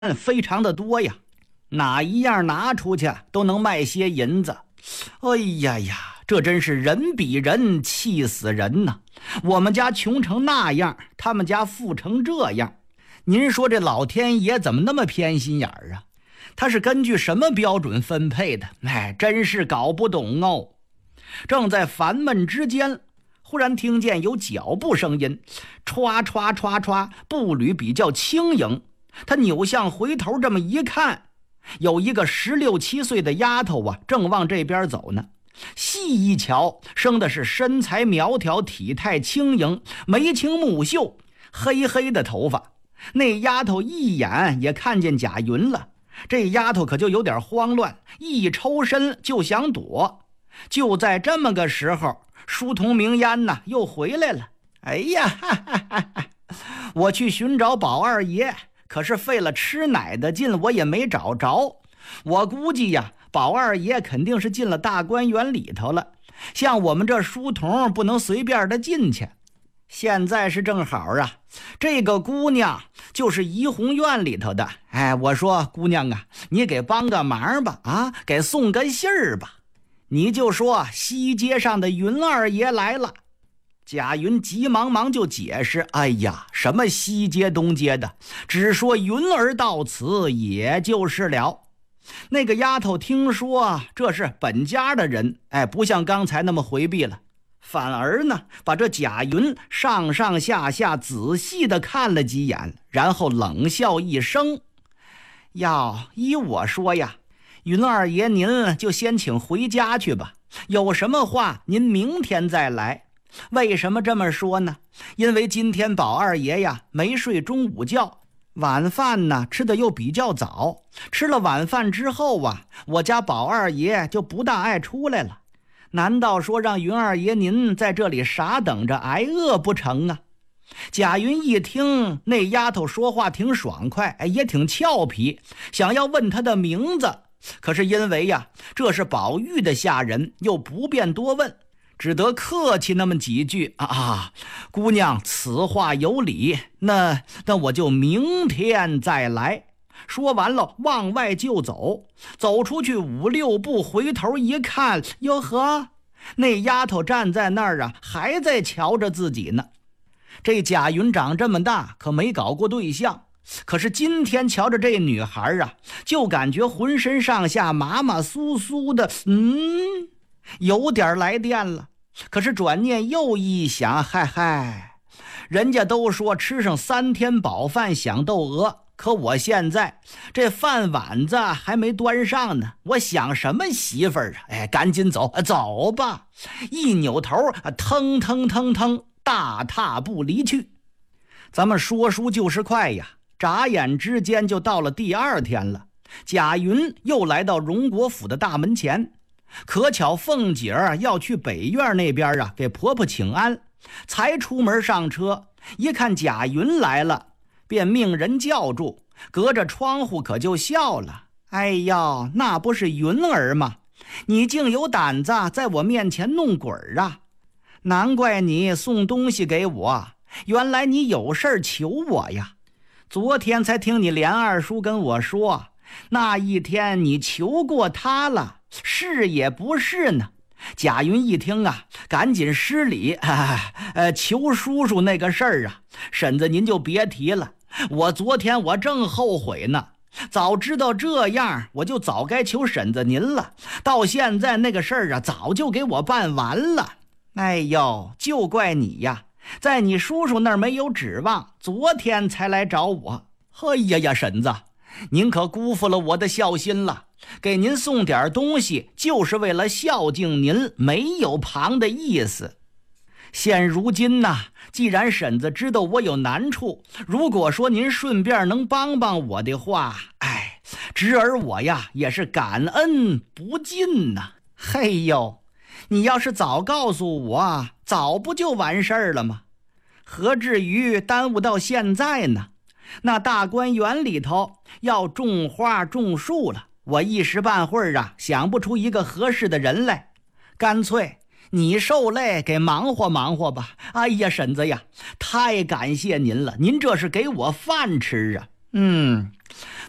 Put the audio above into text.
非常的多呀，哪一样拿出去都能卖些银子。哎呀呀，这真是人比人气死人呐！我们家穷成那样，他们家富成这样，您说这老天爷怎么那么偏心眼儿啊？他是根据什么标准分配的？真是搞不懂哦。正在烦闷之间，忽然听见有脚步声音，歘歘歘歘，步履比较轻盈。他扭向回头这么一看，有一个16、17岁的丫头啊，正往这边走呢。细一瞧，生的是身材苗条，体态轻盈，眉清目秀，黑黑的头发。那丫头一眼也看见贾云了，这丫头可就有点慌乱，一抽身就想躲。就在这么个时候，书童明烟呢又回来了。哎呀，我去寻找宝二爷，可是费了吃奶的劲，我也没找着。我估计呀，宝二爷肯定是进了大观园里头了，像我们这书童不能随便的进去。现在是正好啊，这个姑娘就是怡红院里头的。我说姑娘啊，你给帮个忙吧，给送个信儿吧。你就说西街上的云二爷来了。贾云急忙忙就解释，哎呀，什么西街东街的，只说云儿到此也就是了。那个丫头听说这是本家的人，不像刚才那么回避了，反而呢把这贾云上上下下仔细的看了几眼，然后冷笑一声，依我说呀，云二爷您就先请回家去吧，有什么话您明天再来。为什么这么说呢？因为今天宝二爷呀没睡中午觉，晚饭呢吃的又比较早，吃了晚饭之后啊，我家宝二爷就不大爱出来了。难道说让云二爷您在这里傻等着挨饿不成啊？贾云一听那丫头说话挺爽快，也挺俏皮，想要问她的名字，可是因为呀这是宝玉的下人，又不便多问，只得客气那么几句，姑娘此话有理，那我就明天再来。说完了往外就走，走出去5、6步，回头一看，哟呵，那丫头站在那儿还在瞧着自己呢。这贾云长这么大可没搞过对象，可是今天瞧着这女孩就感觉浑身上下麻麻酥酥的，有点来电了。可是转念又一想，人家都说吃上3天饱饭享窦娥，可我现在这饭碗子还没端上呢，我想什么媳妇儿赶紧走吧。一扭头，腾腾腾腾，大踏步离去。咱们说书就是快呀，眨眼之间就到了第2天了。贾云又来到荣国府的大门前，可巧凤姐要去北院那边给婆婆请安，才出门上车，一看贾云来了，便命人叫住，隔着窗户可就笑了。哎呀，那不是云儿吗？你竟有胆子在我面前弄鬼啊！难怪你送东西给我，原来你有事儿求我呀。昨天才听你连二叔跟我说，那一天你求过他了，是也不是呢？贾云一听赶紧施礼，求叔叔那个事儿婶子您就别提了，我昨天我正后悔呢，早知道这样我就早该求婶子您了，到现在那个事儿早就给我办完了。哎呦，就怪你呀，在你叔叔那儿没有指望，昨天才来找我。哎呀，婶子，您可辜负了我的孝心了，给您送点东西就是为了孝敬您，没有旁的意思。现如今既然婶子知道我有难处，如果说您顺便能帮帮我的话，侄儿我也是感恩不尽呐。嘿呦，你要是早告诉我，早不就完事儿了吗？何至于耽误到现在呢？那大观园里头要种花种树了，我一时半会儿想不出一个合适的人来，干脆你受累给忙活忙活吧。哎呀，婶子呀，太感谢您了，您这是给我饭吃啊。